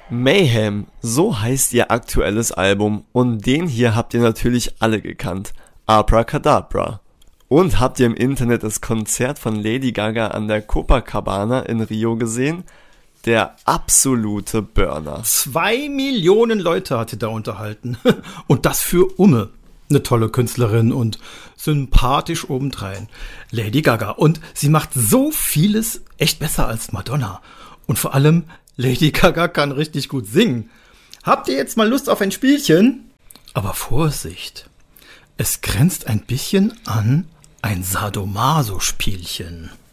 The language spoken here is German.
Mayhem, so heißt ihr aktuelles Album und den hier habt ihr natürlich alle gekannt, Abracadabra. Und habt ihr im Internet das Konzert von Lady Gaga an der Copacabana in Rio gesehen? Der absolute Burner. 2 Millionen Leute hat sie da unterhalten. Und das für Umme. Eine tolle Künstlerin und sympathisch obendrein. Lady Gaga. Und sie macht so vieles echt besser als Madonna. Und vor allem, Lady Gaga kann richtig gut singen. Habt ihr jetzt mal Lust auf ein Spielchen? Aber Vorsicht. Es grenzt ein bisschen an ein Sadomaso-Spielchen.